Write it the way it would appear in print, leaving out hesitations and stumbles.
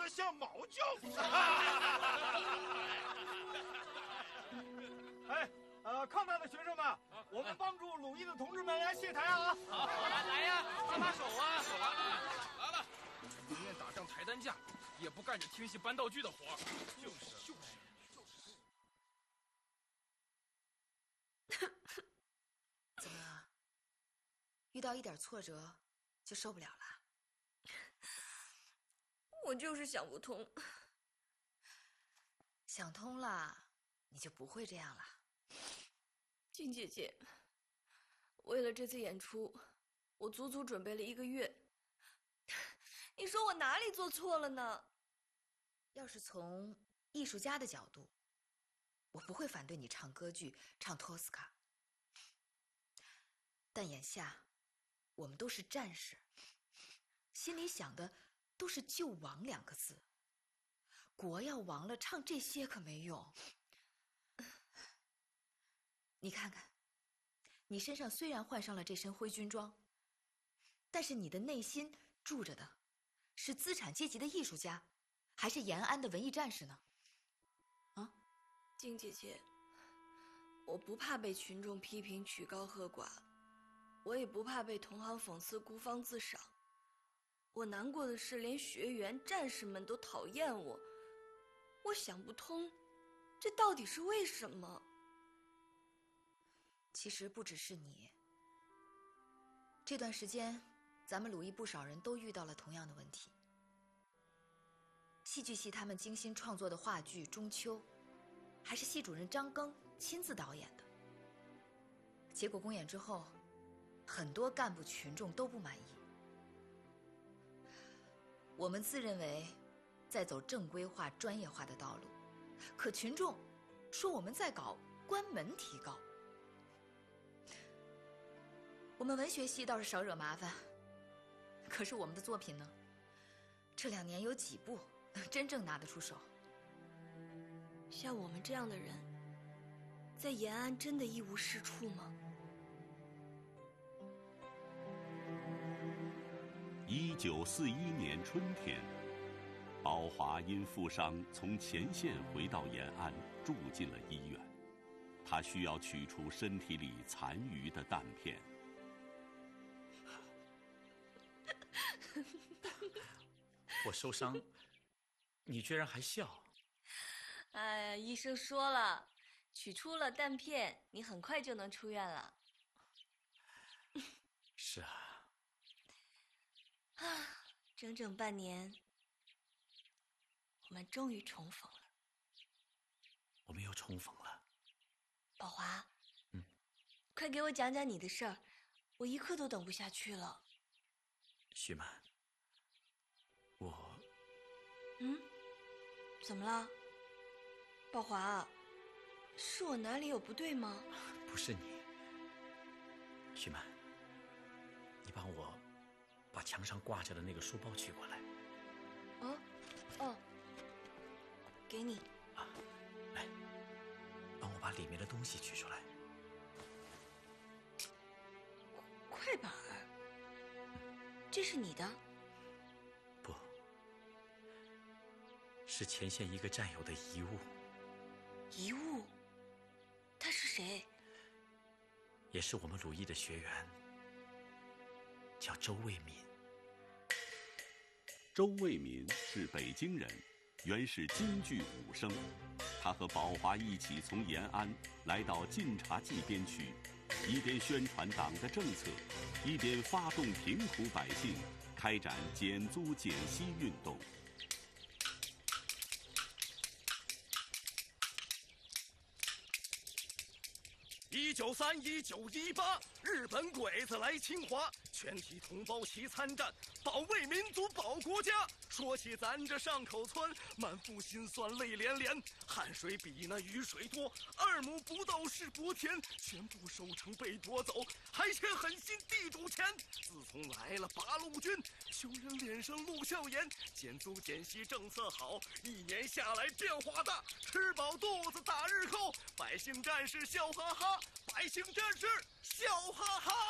得像毛教父。 抗战的学生们，我们帮助鲁艺的同志们来卸台啊！ 好，来呀，搭把手啊！来了，宁愿打上抬担架，也不干这听戏搬道具的活。就是。 怎么了？遇到一点挫折就受不了了？ 我就是想不通。 想通了，你就不会这样了。 静姐姐，为了这次演出，我足足准备了1个月。你说我哪里做错了呢？ 要是从艺术家的角度，我不会反对你唱歌剧，唱托斯卡。但眼下，我们都是战士，心里想的都是救亡2个字。国要亡了，唱这些可没用。你看看，你身上虽然换上了这身灰军装，但是你的内心住着的是资产阶级的艺术家，还是延安的文艺战士呢？啊， 静姐姐，我不怕被群众批评曲高和寡，我也不怕被同行讽刺孤芳自赏。我难过的是，连学员、战士们都讨厌我。我想不通，这到底是为什么？ 其实不只是你，这段时间，咱们鲁艺不少人都遇到了同样的问题。戏剧系他们精心创作的话剧《中秋》，还是系主任张庚亲自导演的。结果公演之后，很多干部群众都不满意。我们自认为在走正规化、专业化的道路，可群众说我们在搞关门提高。我们文学系倒是少惹麻烦，可是我们的作品呢？这2年有几部真正拿得出手？ 像我们这样的人，在延安真的一无是处吗 ？1941年春天，宝华因负伤从前线回到延安，住进了医院。他需要取出身体里残余的弹片。 我受伤，你居然还笑？ 哎，医生说了，取出了弹片，你很快就能出院了。 是啊。 整整半年，我们终于重逢了。 我们又重逢了。 宝华，快给我讲讲你的事儿，我一刻都等不下去了。 徐曼， 怎么了？宝华，是我哪里有不对吗？ 不是你，徐曼，你帮我把墙上挂着的那个书包取过来。 给你。 来，帮我把里面的东西取出来。 快板儿，这是你的？ 不，是前线一个战友的遗物。 遗物？他是谁？ 也是我们鲁艺的学员，叫周卫民。 周卫民是北京人，原是京剧武生。他和宝华一起从延安来到晋察冀边区，一边宣传党的政策，一边发动贫苦百姓开展减租减息运动。 1931、1918，日本鬼子来侵华，全体同胞齐参战，保卫民族，保国家。说起咱这上口村，满腹心酸泪连连，汗水比那雨水多，2亩不到是薄田，全部收成被夺走，还欠狠心地主钱。自从来了八路军，穷人脸上露笑颜，减租减息政策好，1年下来变化大，吃饱肚子打日扣，百姓战士笑哈哈，百姓战士笑哈哈。